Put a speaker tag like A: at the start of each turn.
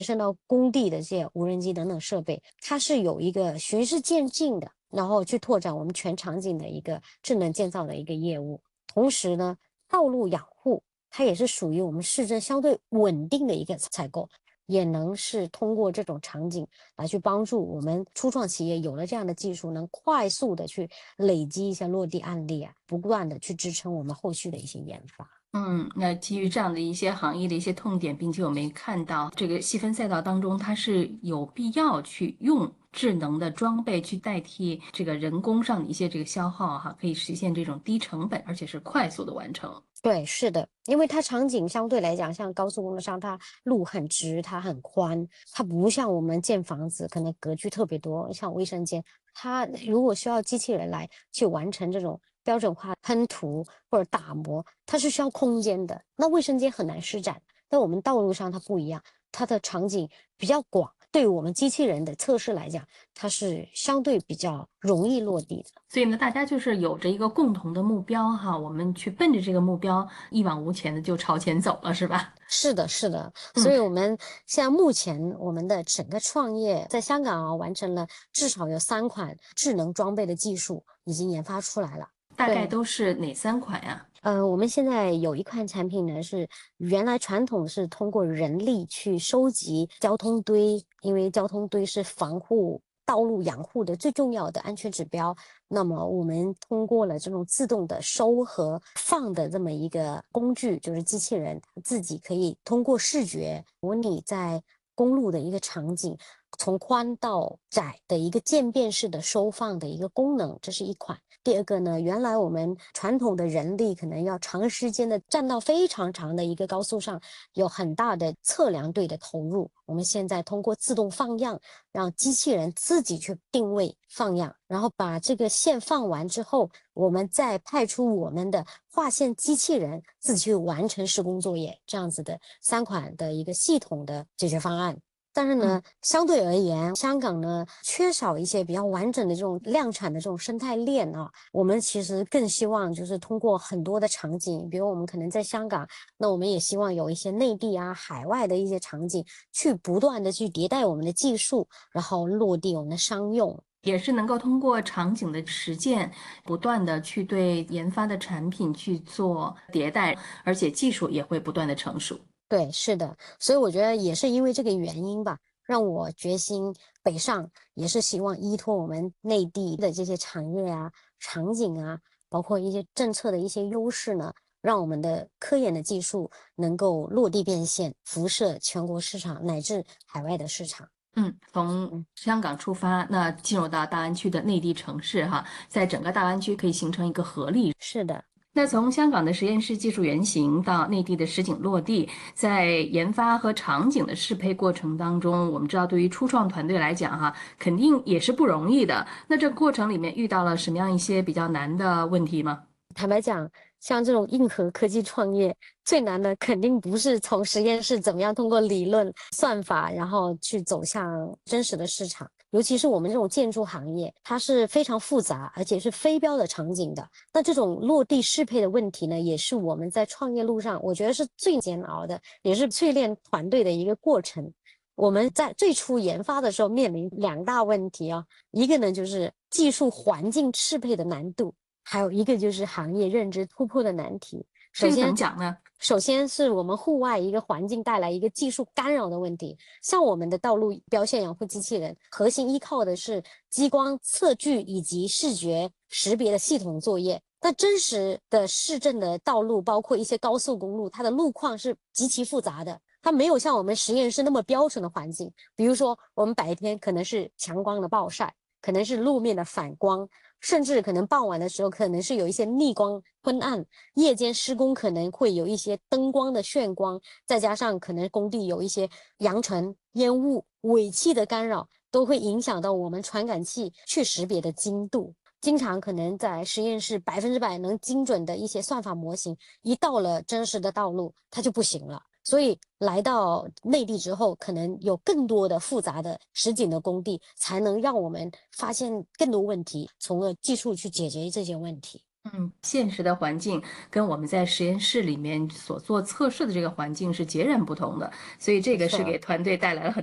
A: 升到工地的这些无人机等等设备，它是有一个循序渐进的，然后去拓展我们全场景的一个智能建造的一个业务。同时呢，道路养护它也是属于我们市政相对稳定的一个采购，也能是通过这种场景来去帮助我们初创企业有了这样的技术，能快速的去累积一些落地案例啊，不断的去支撑我们后续的一些研发。
B: 那基于这样的一些行业的一些痛点，并且我们看到这个细分赛道当中，它是有必要去用智能的装备去代替这个人工上的一些这个消耗哈，可以实现这种低成本而且是快速的完成。
A: 对，是的，因为它场景相对来讲，像高速公路上，它路很直，它很宽，它不像我们建房子可能格局特别多，像卫生间，它如果需要机器人来去完成这种标准化喷涂或者打磨，它是需要空间的。那卫生间很难施展，在我们道路上它不一样，它的场景比较广，对于我们机器人的测试来讲，它是相对比较容易落地的。
B: 所以呢，大家就是有着一个共同的目标哈，我们去奔着这个目标一往无前的就朝前走了，是吧？
A: 是的，是的，所
B: 嗯。
A: 以我们现在目前我们的整个创业在香港啊，完成了至少有3款智能装备的技术已经研发出来了。
B: 大概
A: 对，
B: 都是哪3款呀？
A: 我们现在有一款产品呢，是原来传统是通过人力去收集交通堆，因为交通堆是防护道路养护的最重要的安全指标。那么我们通过了这种自动的收和放的这么一个工具，就是机器人，它自己可以通过视觉模拟在公路的一个场景，从宽到窄的一个渐变式的收放的一个功能，这是一款。第二个呢，原来我们传统的人力可能要长时间的站到非常长的一个高速上，有很大的测量队的投入。我们现在通过自动放样，让机器人自己去定位放样，然后把这个线放完之后，我们再派出我们的划线机器人自己去完成施工作业，这样子的3款的一个系统的解决方案。但是呢，
B: 嗯。
A: 相对而言，香港呢缺少一些比较完整的这种量产的这种生态链啊。我们其实更希望就是通过很多的场景，比如我们可能在香港，那我们也希望有一些内地啊、海外的一些场景，去不断的去迭代我们的技术，然后落地我们的商用。
B: 也是能够通过场景的实践，不断的去对研发的产品去做迭代，而且技术也会不断的成熟。
A: 对，是的，所以我觉得也是因为这个原因吧，让我决心北上，也是希望依托我们内地的这些产业啊、场景啊，包括一些政策的一些优势呢，让我们的科研的技术能够落地变现，辐射全国市场乃至海外的市场。
B: 从
A: 嗯，
B: 香港出发，那进入到大湾区的内地城市哈，在整个大湾区可以形成一个合力。
A: 是的。
B: 那从香港的实验室技术原型到内地的实景落地，在研发和场景的适配过程当中，我们知道对于初创团队来讲哈，肯定也是不容易的。那这过程里面遇到了什么样一些比较难的问题吗？
A: 坦白讲，像这种硬核科技创业，最难的肯定不是从实验室怎么样通过理论算法，然后去走向真实的市场。尤其是我们这种建筑行业，它是非常复杂，而且是非标的场景的。那这种落地适配的问题呢，也是我们在创业路上，我觉得是最煎熬的，也是淬炼团队的一个过程。我们在最初研发的时候面临2大问题啊，一个呢就是技术环境适配的难度。还有一个就是行业认知突破的难题。首
B: 这个怎么
A: 先，
B: 讲呢？
A: 首先是我们户外一个环境带来一个技术干扰的问题。像我们的道路标线养护机器人，核心依靠的是激光测距以及视觉识别的系统作业。但真实的市政的道路，包括一些高速公路，它的路况是极其复杂的。它没有像我们实验室那么标准的环境，比如说我们白天可能是强光的暴晒，可能是路面的反光，甚至可能傍晚的时候可能是有一些逆光昏暗，夜间施工可能会有一些灯光的眩光，再加上可能工地有一些扬尘、烟雾、尾气的干扰，都会影响到我们传感器去识别的精度。经常可能在实验室100%能精准的一些算法模型，一到了真实的道路，它就不行了。所以来到内地之后，可能有更多的复杂的实景的工地，才能让我们发现更多问题，从而技术去解决这些问题。
B: 现实的环境跟我们在实验室里面所做测试的这个环境是截然不同的，所以这个是
A: 没错。
B: 给团队带来了很